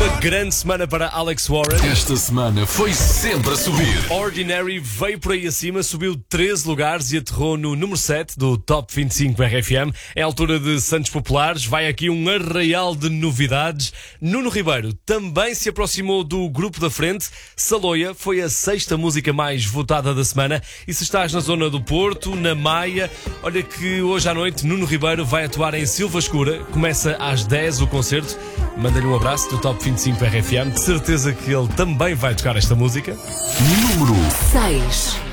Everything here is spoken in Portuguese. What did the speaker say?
Uma grande semana para Alex Warren. Esta semana foi sempre a subir. Ordinary veio por aí acima, subiu 13 lugares e aterrou no número 7 do Top 25 RFM. É a altura de Santos Populares, vai aqui um arraial de novidades. Nuno Ribeiro também se aproximou do grupo da frente. Saloia foi a 6ª música mais votada da semana. E se estás na zona do Porto, na Maia, olha que hoje à noite Nuno Ribeiro vai atuar em Silva Escura. Começa às 10 o concerto. Manda-lhe um abraço do Top 25 RFM. De certeza que ele também vai tocar esta música. Número 6.